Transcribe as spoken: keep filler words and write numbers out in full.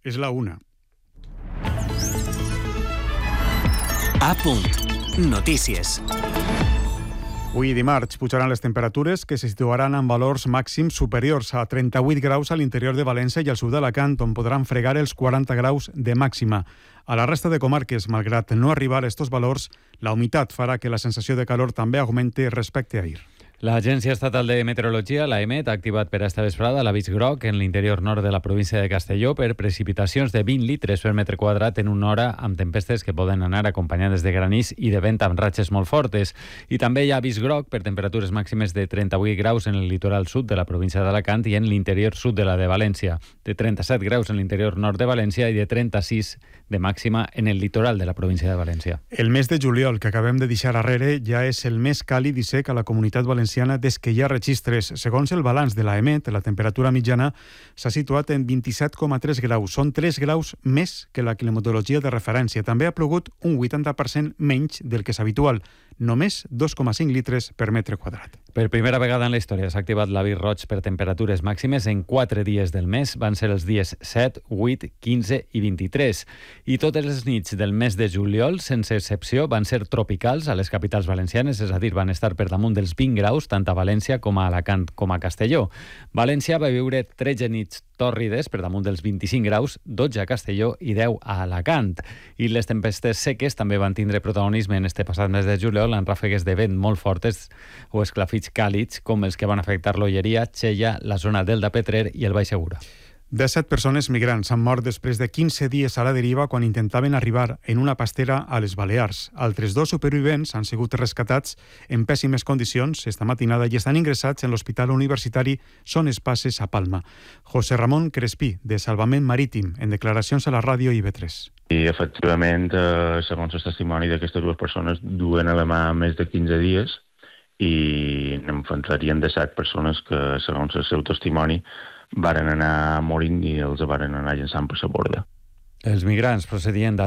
És la una. A punt. Notícies. Avui dimarts pujaran les temperatures, que se situaran en valors màxims superiors a trenta-vuit graus a l'interior de València i al sud d'Alacant, on podran fregar els quaranta graus de màxima. A la resta de comarques, malgrat no arribar a estos valors, la humitat farà que la sensació de calor també augmente respecte a ahir. L'Agència Estatal de Meteorologia, l'A E M E T, ha activat per esta vesprada l'avís groc en l'interior nord de la província de Castelló per precipitacions de vint litres per metre quadrat en una hora, amb tempestes que poden anar acompanyades de granís i de vent amb ratxes molt fortes. I també hi ha avís groc per temperatures màximes de trenta-vuit graus en el litoral sud de la província d'Alacant i en l'interior sud de la de València, de trenta-set graus en l'interior nord de València i de trenta-sis de màxima en el litoral de la província de València. El mes de juliol, que acabem de deixar arrere, ja és el més càlid i sec a la comunitat valenciana des que hi ha registres. Segons el balanç de l'A E M E T, la temperatura mitjana s'ha situat en vint-i-set coma tres graus. Són tres graus més que la climatologia de referència. També ha plogut un vuitanta per cent menys del que és habitual, només dos coma cinc litres per metre quadrat. Per primera vegada en la història s'ha activat l'avís roig per temperatures màximes en quatre dies del mes. Van ser els dies set, vuit, quinze i vint-i-tres. I totes les nits del mes de juliol, sense excepció, van ser tropicals a les capitals valencianes, és a dir, van estar per damunt dels vint graus, tant a València com a Alacant com a Castelló. València va viure tretze nits tòrrides per damunt dels vint-i-cinc graus, dotze a Castelló i deu a Alacant. I les tempestes seques també van tindre protagonisme en este passat mes de juliol, amb ràfegues de vent molt fortes o esclafits càlids, com els que van afectar l'Olleria, Xella, la zona del de Petrer i el Baix Segura. disset persones migrants han mort després de quinze dies a la deriva quan intentaven arribar en una pastera a les Balears. Altres dos supervivents han sigut rescatats en pèssimes condicions esta matinada i estan ingressats en l'Hospital Universitari Son Espases a Palma. José Ramon Crespí, de Salvament Marítim, en declaracions a la ràdio I V tres. I, efectivament, eh, segons el testimoni d'aquestes dues persones, duen a la mà més de quinze dies i n'enfrontarien de set persones que, segons el seu testimoni, varen anar morint i els varen anar llançant per la borda. Els migrants procedien